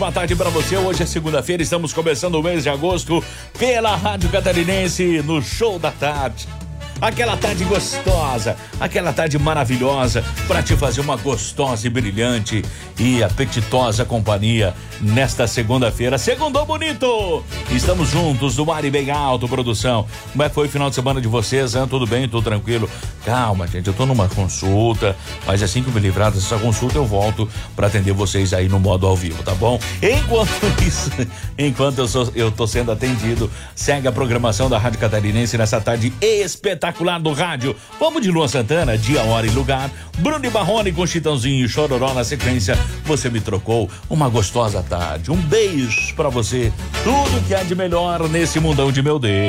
Boa tarde pra você, hoje é segunda-feira, estamos começando o mês de agosto pela Rádio Catarinense no Show da Tarde. Aquela tarde gostosa, aquela tarde maravilhosa para te fazer uma gostosa e brilhante e apetitosa companhia nesta segunda-feira. Segundou bonito! Estamos juntos no ar e bem alto, produção. Como é que foi o final de semana de vocês? Tudo bem? Tudo tranquilo? Calma, gente, eu tô numa consulta, mas assim que eu me livrar dessa consulta eu volto para atender vocês aí no modo ao vivo, tá bom? Enquanto isso, eu tô sendo atendido, segue a programação da Rádio Catarinense nessa tarde espetacular do rádio. Vamos de Luan Santana, dia, hora e lugar. Bruno e Marrone com Chitãozinho e Chororó na sequência. Você me trocou. Uma gostosa tarde. Um beijo pra você. Tudo que há de melhor nesse mundão de meu Deus.